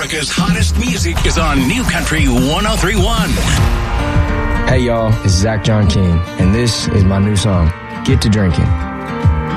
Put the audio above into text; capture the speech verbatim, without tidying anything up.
America's hottest music is on New Country one oh three point one. Hey, y'all, it's Zach John King, and this is my new song, Get to Drinking.